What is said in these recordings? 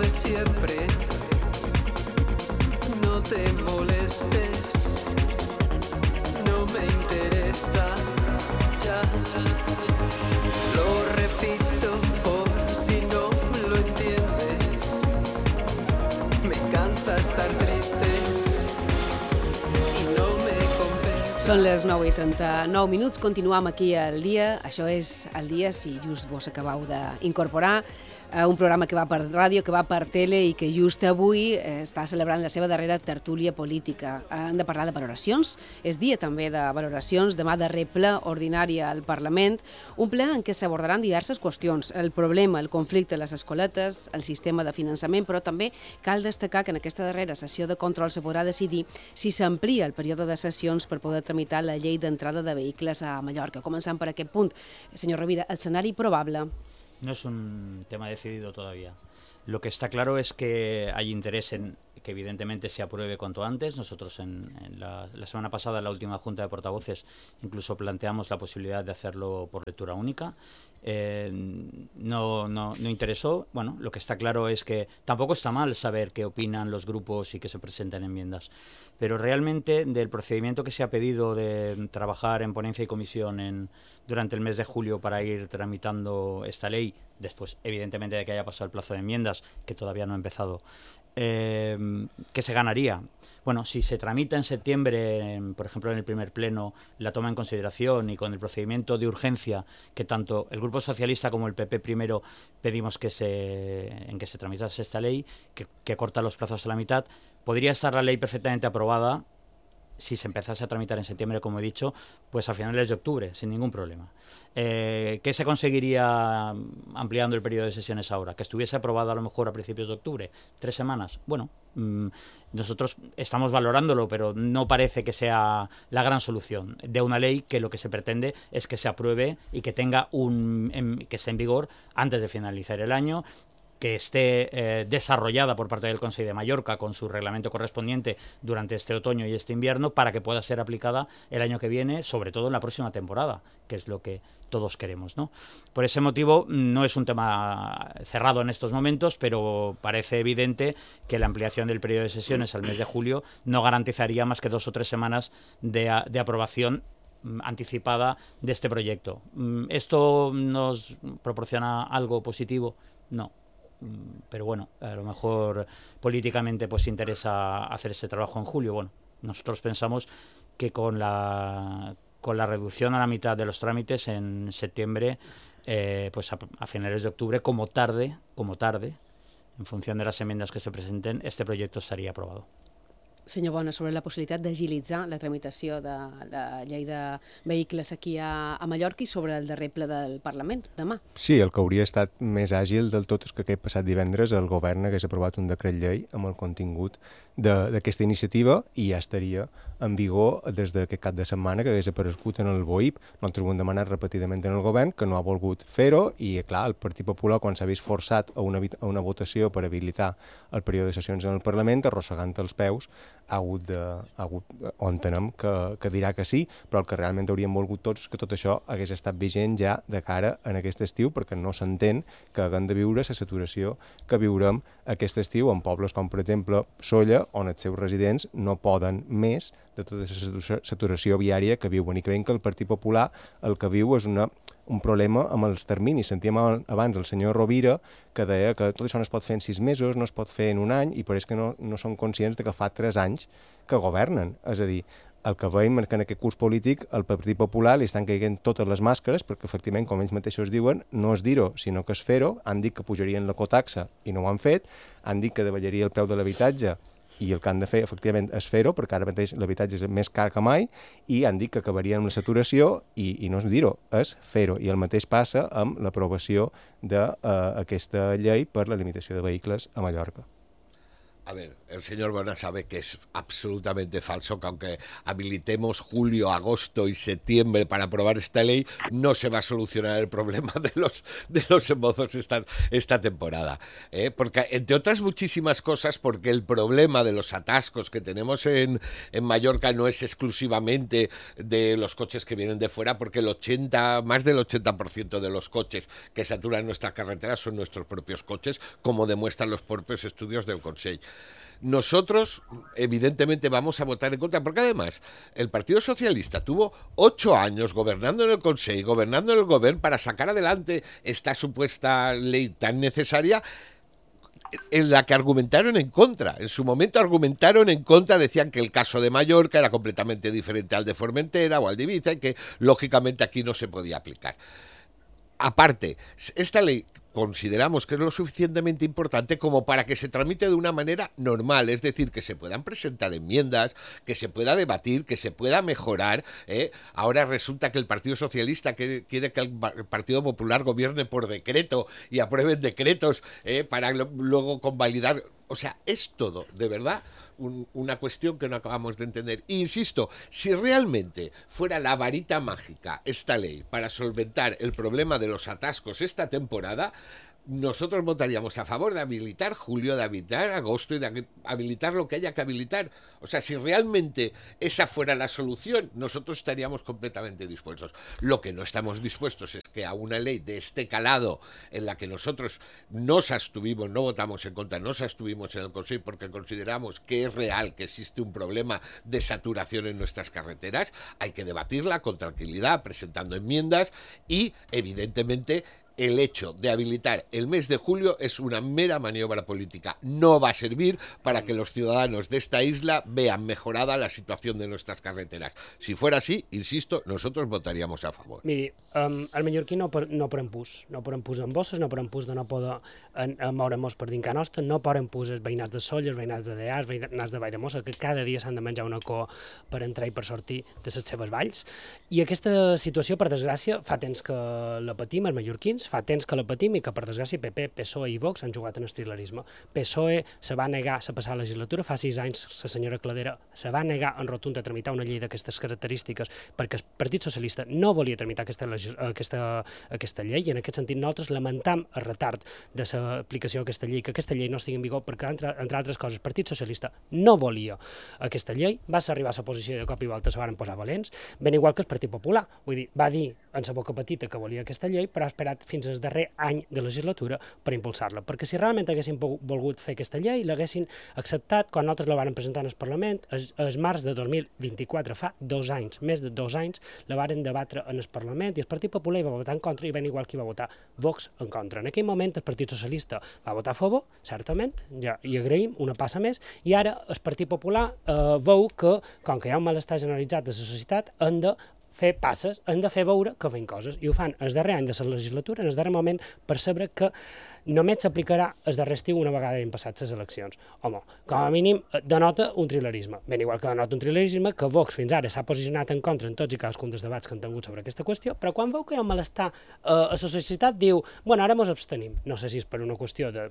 de siempre. No te molestes, no me interesa. Ya, lo repito por si no lo entiendes. Me cansa estar triste y no me compensa. Són les 9:39 minuts, continuem aquí al dia. Això és el dia, si just vos acabeu d'incorporar, un programa que va per ràdio, que va per tele i que just avui està celebrant la seva darrera tertúlia política. Hem de parlar de valoracions, és dia també de valoracions, demà darrer ple ordinari al Parlament, un ple en què s'abordaran diverses qüestions, el problema, el conflicte a les escoletes, el sistema de finançament, però també cal destacar que en aquesta darrera sessió de control se podrà decidir si s'amplia el període de sessions per poder tramitar la llei d'entrada de vehicles a Mallorca. Començant per aquest punt, senyor Rovira, el escenari probable. No es un tema decidido todavía. Lo que está claro es que hay interés en que evidentemente se apruebe cuanto antes. Nosotros la semana pasada, en la última Junta de Portavoces, incluso planteamos la posibilidad de hacerlo por lectura única. No interesó. Bueno, lo que está claro es que tampoco está mal saber qué opinan los grupos y que se presenten enmiendas. Pero realmente del procedimiento que se ha pedido de trabajar en ponencia y comisión durante el mes de julio para ir tramitando esta ley, después evidentemente de que haya pasado el plazo de enmiendas, que todavía no ha empezado, ¿qué se ganaría? Bueno, si se tramita en septiembre, por ejemplo en el primer pleno, la toma en consideración y con el procedimiento de urgencia que tanto el Grupo Socialista como el PP primero pedimos que se tramitase esta ley, que corta los plazos a la mitad, podría estar la ley perfectamente aprobada si se empezase a tramitar en septiembre, como he dicho, pues a finales de octubre, sin ningún problema. ¿Qué se conseguiría ampliando el periodo de sesiones ahora? ¿Que estuviese aprobada a lo mejor a principios de octubre? 3 semanas. Bueno, nosotros estamos valorándolo, pero no parece que sea la gran solución de una ley que lo que se pretende es que se apruebe y que tenga que esté en vigor antes de finalizar el año, que esté desarrollada por parte del Consejo de Mallorca con su reglamento correspondiente durante este otoño y este invierno para que pueda ser aplicada el año que viene, sobre todo en la próxima temporada, que es lo que todos queremos, ¿no? Por ese motivo no es un tema cerrado en estos momentos, pero parece evidente que la ampliación del periodo de sesiones al mes de julio no garantizaría más que 2 o 3 semanas de aprobación anticipada de este proyecto. ¿Esto nos proporciona algo positivo? No. Pero bueno, a lo mejor políticamente pues interesa hacer ese trabajo en julio. Bueno, nosotros pensamos que con la reducción a la mitad de los trámites en septiembre, pues a finales de octubre, como tarde, en función de las enmiendas que se presenten, este proyecto estaría aprobado. Senyor Bona, sobre la possibilitat d'agilitzar la tramitació de la llei de vehicles aquí a Mallorca i sobre el darrer ple del Parlament, demà. Sí, el que hauria estat més àgil del tot és que aquest passat divendres el govern hagués aprovat un decret llei amb el contingut d'aquesta iniciativa i ja estaria en vigor des d'aquest cap de setmana que hagués aparegut en el BOIP. Nosaltres ho hem demanat repetidament en el govern, que no ha volgut fer-ho, i clar, el Partit Popular, quan s'ha vist forçat a una votació per habilitar el període de sessions en el Parlament, arrossegant els peus, entenem que dirà que sí, però el que realment hauríem volgut tots és que tot això hagués estat vigent ja de cara en aquest estiu, perquè no s'entén que haguem de viure la saturació que viurem aquest estiu en pobles com, per exemple, Sóller, on els seus residents no poden més de tota la saturació viària que viuen. I creiem que el Partit Popular el que viu és un problema amb els terminis. Sentíem abans el senyor Rovira que deia que tot això no es pot fer en 6 mesos, no es pot fer en un any, i pareix que no són conscients de que fa 3 anys que governen. És a dir, el que veiem és que en aquest curs polític el Partit Popular li estan caient totes les màscares, perquè efectivament, com ells mateixos diuen, no és dir-ho, sinó que és fer-ho. Han dit que pujarien la cotaxa i no ho han fet, han dit que davallaria el preu de l'habitatge i el que han de fer, efectivament, és fer-ho, perquè ara mateix l'habitatge és més car que mai, i han dit que acabarien amb la saturació, i no és dir-ho, és fer-ho. I el mateix passa amb l'aprovació d'aquesta llei per la limitació de vehicles a Mallorca. A ver, el señor Bona sabe que es absolutamente falso, que aunque habilitemos julio, agosto y septiembre para aprobar esta ley, no se va a solucionar el problema de los embozos esta temporada. Porque, entre otras muchísimas cosas, porque el problema de los atascos que tenemos en Mallorca no es exclusivamente de los coches que vienen de fuera, porque más del 80% de los coches que saturan nuestras carreteras son nuestros propios coches, como demuestran los propios estudios del Consell. Nosotros, evidentemente, vamos a votar en contra, porque además el Partido Socialista tuvo 8 años gobernando en el Consell, gobernando en el Govern, para sacar adelante esta supuesta ley tan necesaria, en la que argumentaron en contra. En su momento argumentaron en contra, decían que el caso de Mallorca era completamente diferente al de Formentera o al de Ibiza y que, lógicamente, aquí no se podía aplicar. Aparte, esta ley consideramos que es lo suficientemente importante como para que se tramite de una manera normal, es decir, que se puedan presentar enmiendas, que se pueda debatir, que se pueda mejorar. Ahora resulta que el Partido Socialista quiere que el Partido Popular gobierne por decreto y aprueben decretos para luego convalidar. O sea, es todo, de verdad, una cuestión que no acabamos de entender. E insisto, si realmente fuera la varita mágica esta ley para solventar el problema de los atascos esta temporada, nosotros votaríamos a favor de habilitar julio, de habilitar agosto y de habilitar lo que haya que habilitar. O sea, si realmente esa fuera la solución, nosotros estaríamos completamente dispuestos. Lo que no estamos dispuestos es que a una ley de este calado, en la que nosotros nos abstuvimos, no votamos en contra, nos abstuvimos en el Consejo porque consideramos que es real que existe un problema de saturación en nuestras carreteras, hay que debatirla con tranquilidad, presentando enmiendas y, evidentemente, el hecho de habilitar el mes de julio es una mera maniobra política. No va a servir para que los ciudadanos de esta isla vean mejorada la situación de nuestras carreteras. Si fuera así, insisto, nosotros votaríamos a favor. Miri, el mallorquí no pren pus en bosses, no pren pus de no poder moure-nos per dins Can Nostra, no pren pus els veïnats de Sóller, veïnats de Deàs, veïnats de Valldemossa, que cada dia s'han de menjar una cua per entrar i per sortir de les seves valls. I aquesta situació, per desgràcia, fa temps que la patim els mallorquins, fa temps que la patim i que, per desgràcia, PP, PSOE i Vox han jugat en el trilerisme. PSOE se va negar a passar la legislatura, fa 6 anys la senyora Cladera se va negar en rotund a tramitar una llei d'aquestes característiques perquè el Partit Socialista no volia tramitar aquesta llei, i en aquest sentit nosaltres lamentam el retard de l'aplicació d'aquesta llei, que aquesta llei no estigui en vigor perquè, entre altres coses, el Partit Socialista no volia aquesta llei, va arribar a la posició i de cop i volta se van posar valents, ben igual que el Partit Popular, vull dir, va dir en sa boca petita que volia aquesta llei, però ha esperat fins al darrer any de legislatura per impulsar-la, perquè si realment haguessin volgut fer aquesta llei, l'haguessin acceptat quan nosaltres la vàrem presentar en el Parlament, el març de 2024, fa 2 anys, més de 2 anys, la vàrem debatre en el Parlament i el Partit Popular hi va votar en contra i ben igual que hi va votar Vox en contra. En aquell moment el Partit Socialista va votar a favor, certament, ja hi agraïm, una passa més, i ara el Partit Popular veu que, com que hi ha un malestar generalitzat de la societat, han de fer passes, han de fer veure que feien coses, i ho fan el darrer any de la legislatura, en el darrer moment, per saber que només s'aplicarà el darrer estiu una vegada hagin passat les eleccions. Home, com a mínim denota un trilerisme. Ben igual que denota un trilerisme, que Vox fins ara s'ha posicionat en contra en tots i cadascun dels debats que han tingut sobre aquesta qüestió, però quan veu que hi ha un malestar a la societat diu, bueno, ara mos abstenim. No sé si és per una qüestió de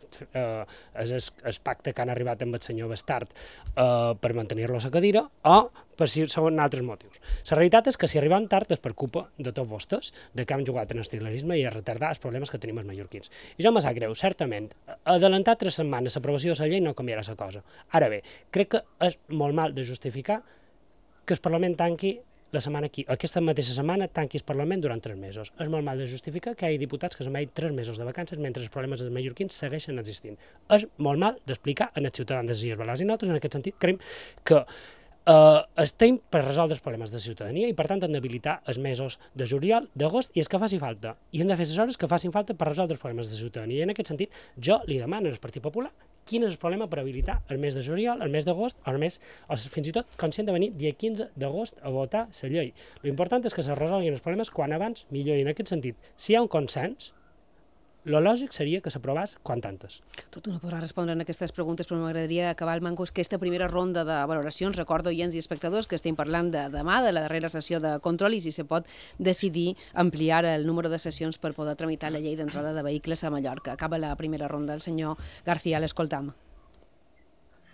el pacte que han arribat amb el senyor Bastard per mantenir-lo a la cadira, o per si són altres motius. La realitat és que si arriben tard és per culpa de tots vostès, de que han jugat en el trilerisme i a retardar els problemes que tenim els mallorquins. I jo me sap greu, certament, adelantar 3 setmanes l'aprovació de la llei no canviarà la cosa. Ara bé, crec que és molt mal de justificar que el Parlament tanqui aquesta mateixa setmana tanqui el Parlament durant 3 mesos. És molt mal de justificar que hi hagi diputats que se'n vagin 3 mesos de vacances mentre els problemes dels mallorquins segueixen existint. És molt mal d'explicar als ciutadans de les Illes Balears, i nosaltres en aquest sentit creiem que estem per resoldre els problemes de ciutadania i per tant han d'habilitar els mesos de juliol, d'agost i els que faci falta, i hem de fer les hores que facin falta per resoldre els problemes de ciutadania. I en aquest sentit jo li demano al Partit Popular quin és el problema per habilitar el mes de juliol, el mes d'agost, o fins i tot conscient de venir dia 15 d'agost a votar la llei. L'important és que se resolguin els problemes quan abans millor, i en aquest sentit, si hi ha un consens, lo lògic seria que s'aprovés quan antes. Tu no podràs respondre en aquestes preguntes, però m'agradaria acabar el manco aquesta primera ronda de valoracions. Recordo, oients i espectadors, que estem parlant de demà, de la darrera sessió de control, i si se pot decidir ampliar el número de sessions per poder tramitar la llei d'entrada de vehicles a Mallorca. Acaba la primera ronda. El senyor García, l'escoltam.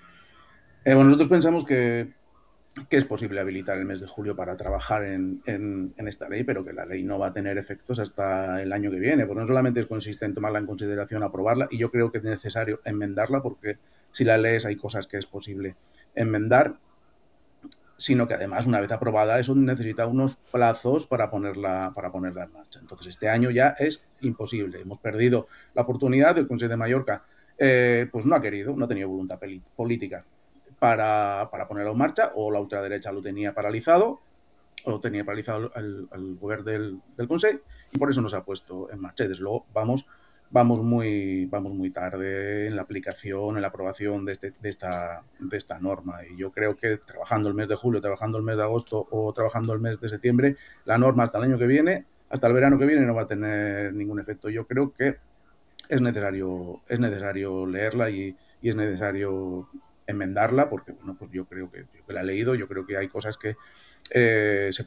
Bueno, nosotros pensamos que es posible habilitar el mes de julio para trabajar en esta ley, pero que la ley no va a tener efectos hasta el año que viene, porque no solamente consiste en tomarla en consideración, aprobarla, y yo creo que es necesario enmendarla, porque si la lees hay cosas que es posible enmendar, sino que además, una vez aprobada, eso necesita unos plazos para ponerla en marcha. Entonces, este año ya es imposible. Hemos perdido la oportunidad. El Consell de Mallorca pues no ha querido, no ha tenido voluntad política para ponerlo en marcha, o la ultraderecha lo tenía paralizado, o lo tenía paralizado el gobierno del Consell, y por eso no se ha puesto en marcha. Y desde luego vamos muy tarde en la aplicación, en la aprobación de esta norma. Y yo creo que trabajando el mes de julio, trabajando el mes de agosto o trabajando el mes de septiembre, la norma hasta el año que viene, hasta el verano que viene, no va a tener ningún efecto. Yo creo que es necesario leerla y es necesario enmendarla, porque bueno, pues yo creo que la he leído, yo creo que hay cosas que se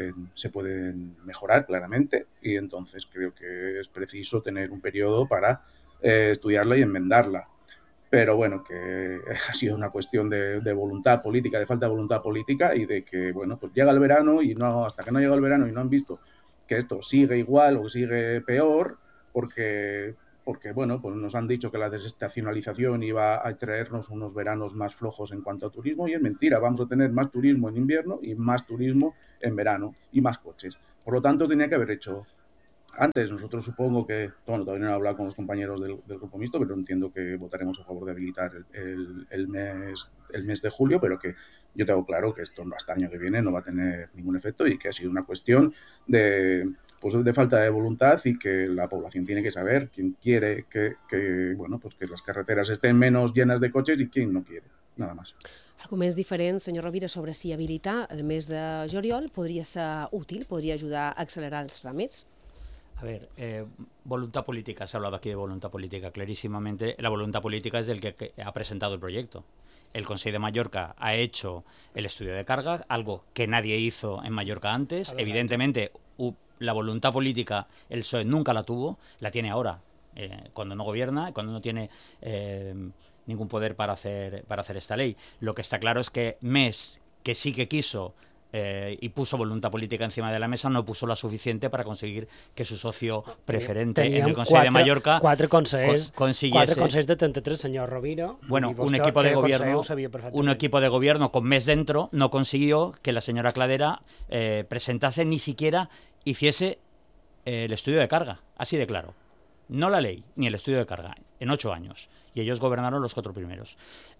pueden mejorar claramente, y entonces creo que es preciso tener un periodo para estudiarla y enmendarla. Pero bueno, que ha sido una cuestión de voluntad política, de falta de voluntad política, y de que, bueno, pues llega el verano y no, hasta que no llega el verano y no han visto que esto sigue igual o sigue peor, porque bueno, pues nos han dicho que la desestacionalización iba a traernos unos veranos más flojos en cuanto a turismo, y es mentira. Vamos a tener más turismo en invierno y más turismo en verano, y más coches. Por lo tanto, tenía que haber hecho antes. Nosotros supongo que, bueno, todavía no he hablado con los compañeros del grupo mixto, pero entiendo que votaremos a favor de habilitar el mes de julio, pero que yo tengo claro que esto hasta el año que viene no va a tener ningún efecto, y que ha sido una cuestión de falta de voluntad, y que la población tiene que saber quién quiere que las carreteras estén menos llenas de coches y quién no quiere, nada más. Algo més diferent, senyor Rovira, sobre si habilitar el mes de juliol podria ser útil, podria ajudar a accelerar els tràmits? A ver, voluntad política, se ha hablado aquí de voluntad política, clarísimamente. La voluntad política es del que ha presentado el proyecto. El Consell de Mallorca ha hecho el estudio de carga, algo que nadie hizo en Mallorca antes. Evidentemente, la voluntad política el PSOE nunca la tuvo, la tiene ahora, cuando no gobierna, cuando no tiene ningún poder para hacer esta ley. Lo que está claro es que MES, que sí que quiso y puso voluntad política encima de la mesa, no puso la suficiente para conseguir que su socio preferente en el Consell de Mallorca consiguiese... 4 consells de 33, senyor Rovira. Bueno, un equipo de gobierno con MES dentro no consiguió que la señora Cladera presentase, ni siquiera hiciese el estudio de carga, así de claro. No la ley, ni el estudio de carga, en 8 años. Y ellos gobernaron los 4 primeros,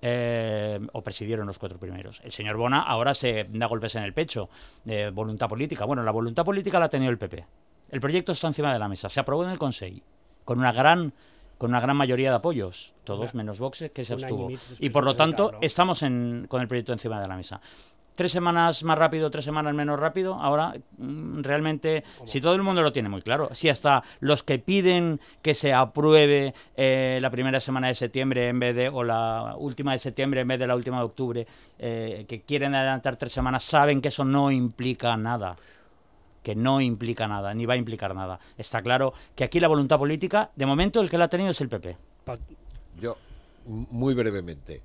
o presidieron los 4 primeros. El señor Bona ahora se da golpes en el pecho de voluntad política. Bueno, la voluntad política la ha tenido el PP. El proyecto está encima de la mesa, se aprobó en el Consell, con una gran mayoría de apoyos, todos menos Vox, que se abstuvo. Y por lo tanto, estamos con el proyecto encima de la mesa. 3 semanas más rápido, 3 semanas menos rápido. Ahora, realmente, si todo el mundo lo tiene muy claro, si hasta los que piden que se apruebe la primera semana de septiembre o la última de septiembre en vez de la última de octubre, que quieren adelantar 3 semanas, saben que eso no implica nada. Que no implica nada, ni va a implicar nada. Está claro que aquí la voluntad política, de momento, el que la ha tenido es el PP. Yo, muy brevemente.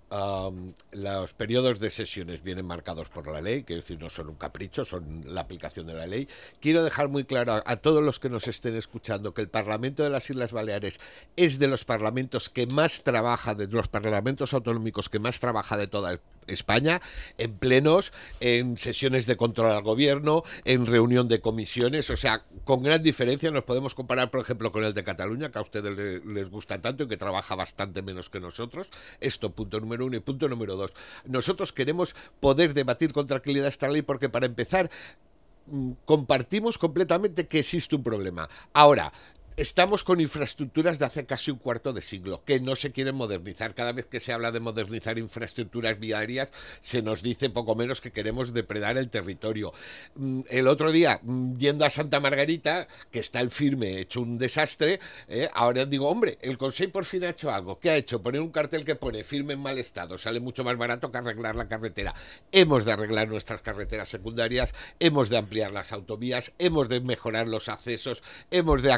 Los periodos de sesiones vienen marcados por la ley, que es decir, no son un capricho, son la aplicación de la ley. Quiero dejar muy claro a todos los que nos estén escuchando que el Parlamento de las Islas Baleares es de los parlamentos que más trabaja, de los parlamentos autonómicos que más trabaja de toda España, en plenos, en sesiones de control al gobierno, en reunión de comisiones, o sea, con gran diferencia. Nos podemos comparar, por ejemplo, con el de Cataluña, que a ustedes les gusta tanto y que trabaja bastante menos que nosotros. Esto, punto número 1. Y punto número 2, nosotros queremos poder debatir con tranquilidad esta ley, porque para empezar compartimos completamente que existe un problema. Ahora, estamos con infraestructuras de hace casi un cuarto de siglo que no se quieren modernizar. Cada vez que se habla de modernizar infraestructuras viarias, se nos dice poco menos que queremos depredar el territorio. El otro día, yendo a Santa Margarita, que está el Firme hecho un desastre, ahora digo, hombre, el Consell por fin ha hecho algo. ¿Qué ha hecho? Poner un cartel que pone Firme en mal estado. Sale mucho más barato que arreglar la carretera. Hemos de arreglar nuestras carreteras secundarias, hemos de ampliar las autovías, hemos de mejorar los accesos, hemos de acabar el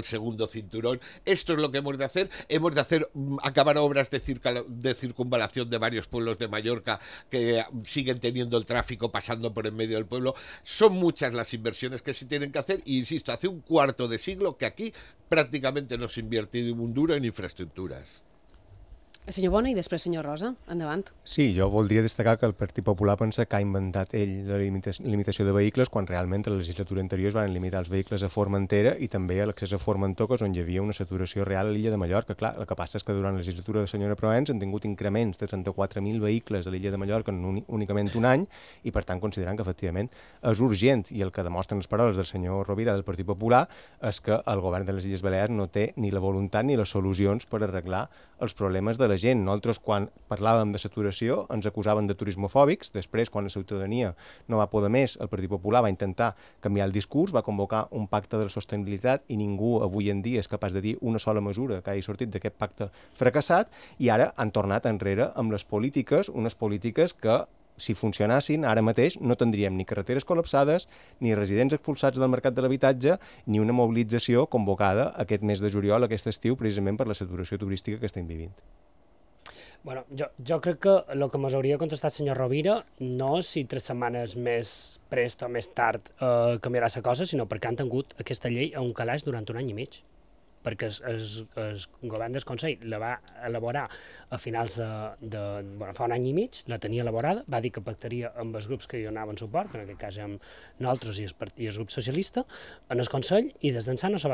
segundo cinturón. Esto es lo que hemos de hacer. Hemos de acabar obras de circunvalación de varios pueblos de Mallorca que siguen teniendo el tráfico pasando por en medio del pueblo. Son muchas las inversiones que se tienen que hacer y, insisto, hace un cuarto de siglo que aquí prácticamente no s'ha invertit un duro en infraestructures. Senyor Bona i després senyor Rosa, endavant. Sí, jo voldria destacar que el Partit Popular pensa que ha inventat ell la limitació de vehicles quan realment a la legislatura anterior es van limitar els vehicles a Formentera i també a l'accés a Formentor, que és on hi havia una saturació real a l'illa de Mallorca. Clar, el que passa és que durant la legislatura de senyora Provenç han tingut increments de 34.000 vehicles a l'illa de Mallorca en únicament un any i, per tant, considerant que efectivament és urgent. I el que demostren les paraules del senyor Rovira del Partit Popular és que el govern de les Illes Balears no té ni la voluntat ni les solucions per arreglar els problemes de la gent. Nosaltres, quan parlàvem de saturació, ens acusaven de turismofòbics. Després, quan la ciutadania no va poder més, el Partit Popular va intentar canviar el discurs, va convocar un pacte de la sostenibilitat i ningú avui en dia és capaç de dir una sola mesura que hagi sortit d'aquest pacte fracassat, i ara han tornat enrere amb les polítiques, unes polítiques que, si funcionassin, ara mateix no tindríem ni carreteres col·lapsades, ni residents expulsats del mercat de l'habitatge, ni una mobilització convocada aquest mes de juliol, aquest estiu, precisament per la saturació turística que estem vivint. Bueno, jo crec que el que ens hauria contestat el senyor Rovira no és si 3 setmanes més prest o més tard canviarà la cosa, sinó perquè han tingut aquesta llei a un calaix durant un any i mig. Perquè el govern del Consell la va elaborar a finals fa un any i mig, la tenia elaborada, va dir que pactaria amb els grups que hi donaven suport, que en aquest cas amb nosaltres i el grup socialista, en el Consell, i des d'ençà no se va